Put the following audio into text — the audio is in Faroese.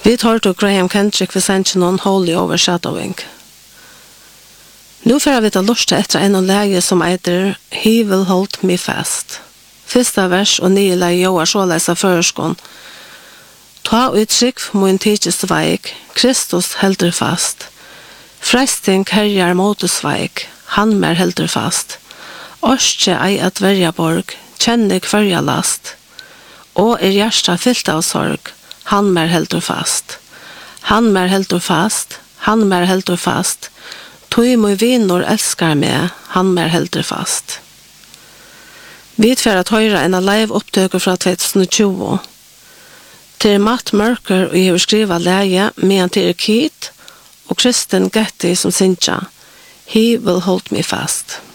Vi tar til Graham Kendrick ved sensjonen Holy Overshadowing. Nu får vi ta lust etter en lege som heter He Will Hold Me Fast. Fyrsta vers og nye lege joar såleis av føreskån. Ta uttrykk mun tidsist veik, Kristus heldur fast. Freisting herjar motusveik, han mer heldur fast. Orskje ei at verja borg, kjenne kvarja last. Og hjersta fyllt av sorg, han mer heldur fast. Han mer heldur fast, han mer heldur fast. Tui moi vinor elskar meg, han mer heldur fast. Vi tver at høyra en live opptøker fra 2020. Til Matt Merker og jeg har skrivet leie medan til Keith og Kristen Getty som synger He Will Hold Me Fast.